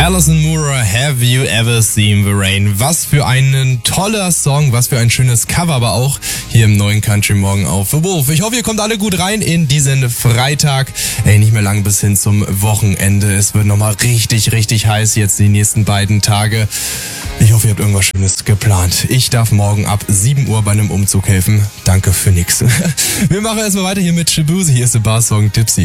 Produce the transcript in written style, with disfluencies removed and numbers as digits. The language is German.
Alison Moorer, Have You Ever Seen the Rain? Was für ein toller Song, was für ein schönes Cover, aber auch hier im neuen Country Morgen auf The Wolf. Ich hoffe, ihr kommt alle gut rein in diesen Freitag. Nicht mehr lang bis hin zum Wochenende. Es wird nochmal richtig, richtig heiß jetzt die nächsten beiden Tage. Ich hoffe, ihr habt irgendwas Schönes geplant. Ich darf morgen ab 7 Uhr bei einem Umzug helfen. Danke für nix. Wir machen erstmal weiter hier mit Shabuzi. Hier ist der Bar-Song Tipsy.